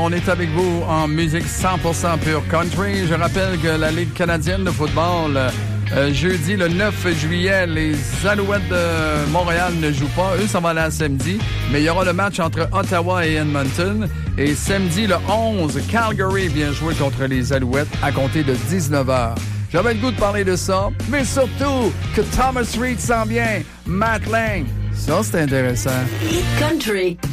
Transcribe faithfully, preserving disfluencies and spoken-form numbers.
On est avec vous en musique cent pour cent pure country. Je rappelle que la Ligue canadienne de football, euh, jeudi le neuf juillet, les Alouettes de Montréal ne jouent pas. Eux, ça va aller à samedi. Mais il y aura le match entre Ottawa et Edmonton. Et samedi le onze, Calgary vient jouer contre les Alouettes à compter de dix-neuf heures. J'avais le goût de parler de ça, mais surtout que Thomas Reid s'en vient. Matt Lang. Ça, c'est intéressant. Country.